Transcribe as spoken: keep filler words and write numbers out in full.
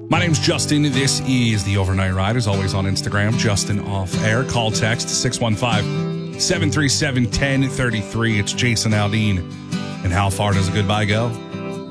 My name's Justin. This is The Overnight Ride, as always on Instagram, Justin Off Air. Call text six one five, seven three seven, one zero three three. It's Jason Aldean. And how far does a goodbye go?